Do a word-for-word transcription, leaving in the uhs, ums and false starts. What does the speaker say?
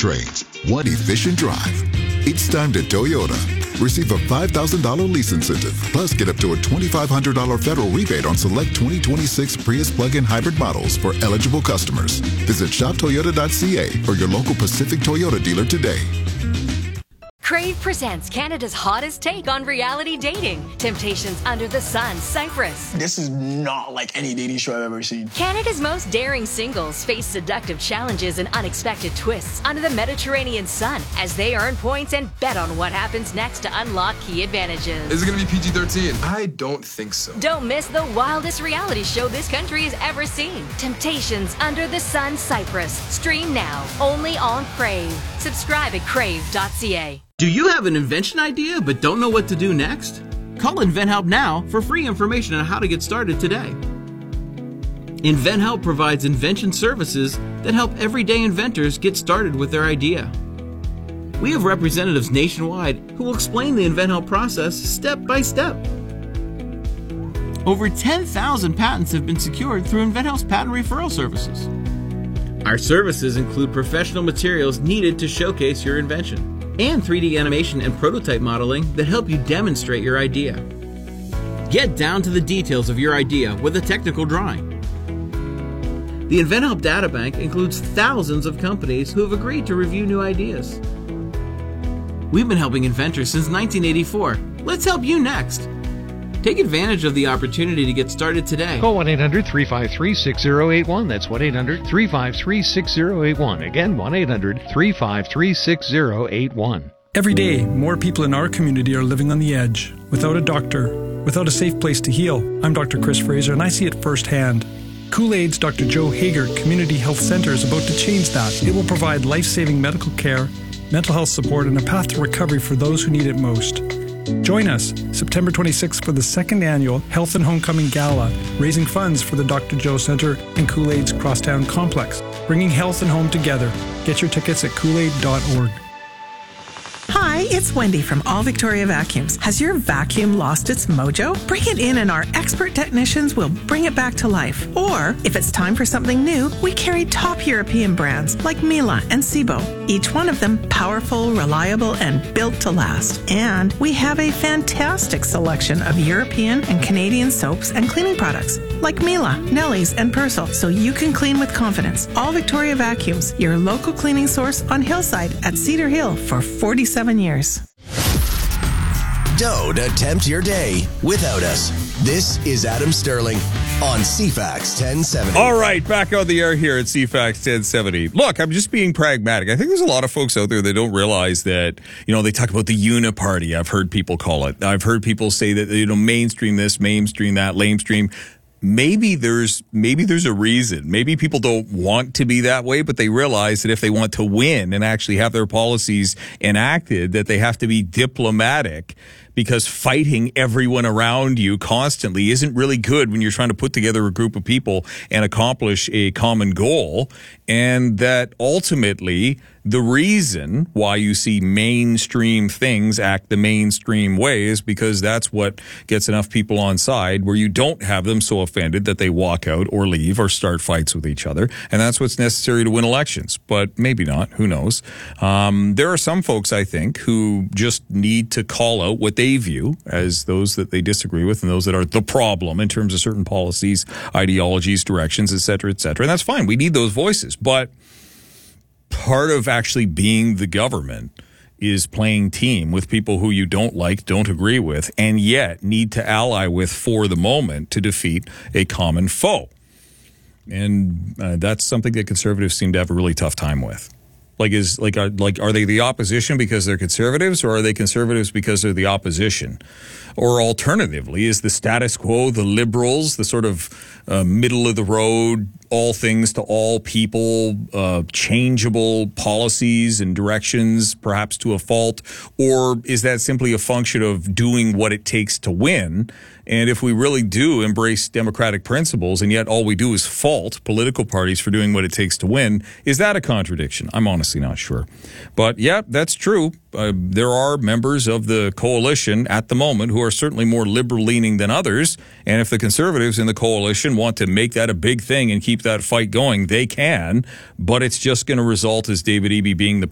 powertrains, one efficient drive. It's time to Toyota. Receive a five thousand dollars lease incentive, plus get up to a twenty-five hundred dollars federal rebate on select twenty twenty-six Prius plug-in hybrid models for eligible customers. Visit shop toyota dot c a or your local Pacific Toyota dealer today. Crave presents Canada's hottest take on reality dating. Temptations Under the Sun, Cyprus. This is not like any dating show I've ever seen. Canada's most daring singles face seductive challenges and unexpected twists under the Mediterranean sun as they earn points and bet on what happens next to unlock key advantages. Is it going to be P G thirteen? I don't think so. Don't miss the wildest reality show this country has ever seen. Temptations Under the Sun, Cyprus. Stream now, only on Crave. Subscribe at crave dot c a. Do you have an invention idea but don't know what to do next? Call InventHelp now for free information on how to get started today. InventHelp provides invention services that help everyday inventors get started with their idea. We have representatives nationwide who will explain the InventHelp process step by step. Over ten thousand patents have been secured through InventHelp's patent referral services. Our services include professional materials needed to showcase your invention, and three D animation and prototype modeling that help you demonstrate your idea. Get down to the details of your idea with a technical drawing. The InventHelp Databank includes thousands of companies who have agreed to review new ideas. We've been helping inventors since nineteen eighty-four. Let's help you next. Take advantage of the opportunity to get started today. Call one eight hundred three five three six zero eight one. That's one eight hundred three five three six zero eight one. Again, one eight hundred three five three six zero eight one. Every day, more people in our community are living on the edge, without a doctor, without a safe place to heal. I'm Doctor Chris Fraser, and I see it firsthand. Kool-Aid's Doctor Joe Hager Community Health Center is about to change that. It will provide life-saving medical care, mental health support, and a path to recovery for those who need it most. Join us September twenty-sixth for the second annual Health and Homecoming Gala, raising funds for the Doctor Joe Center and Kool-Aid's Crosstown Complex, bringing health and home together. Get your tickets at kool aid dot org. Hi, it's Wendy from All Victoria Vacuums. Has your vacuum lost its mojo? Bring it in and our expert technicians will bring it back to life. Or, if it's time for something new, we carry top European brands like Miele and Sebo. Each one of them powerful, reliable, and built to last. And we have a fantastic selection of European and Canadian soaps and cleaning products like Miele, Nelly's, and Persil, so you can clean with confidence. All Victoria Vacuums, your local cleaning source on Hillside at Cedar Hill for forty-seven years. Don't attempt your day without us. This is Adam Sterling on C FAX ten seventy. All right, back on the air here at C FAX ten seventy. Look, I'm just being pragmatic. I think there's a lot of folks out there that don't realize that, you know, they talk about the uniparty. I've heard people call it. I've heard people say that, you know, mainstream this, mainstream that, lamestream. Maybe there's maybe there's a reason. Maybe people don't want to be that way, but they realize that if they want to win and actually have their policies enacted, that they have to be diplomatic, because fighting everyone around you constantly isn't really good when you're trying to put together a group of people and accomplish a common goal. And that ultimately the reason why you see mainstream things act the mainstream way is because that's what gets enough people on side where you don't have them so offended that they walk out or leave or start fights with each other. And that's what's necessary to win elections. But maybe not. Who knows? Um, there are some folks, I think, who just need to call out what they view as those that they disagree with and those that are the problem in terms of certain policies, ideologies, directions, et cetera, et cetera. And that's fine. We need those voices. But part of actually being the government is playing team with people who you don't like, don't agree with, and yet need to ally with for the moment to defeat a common foe. And uh, that's something that conservatives seem to have a really tough time with. Like, is like, are, like, are they the opposition because they're conservatives, or are they conservatives because they're the opposition? Or alternatively, is the status quo, the liberals, the sort of uh, middle of the road, all things to all people, uh, changeable policies and directions, perhaps to a fault? Or is that simply a function of doing what it takes to win? And if we really do embrace democratic principles and yet all we do is fault political parties for doing what it takes to win, is that a contradiction? I'm honestly not sure. But yeah, that's true. Uh, there are members of the coalition at the moment who are certainly more liberal-leaning than others. And if the conservatives in the coalition want to make that a big thing and keep that fight going, they can. But it's just going to result as David Eby being the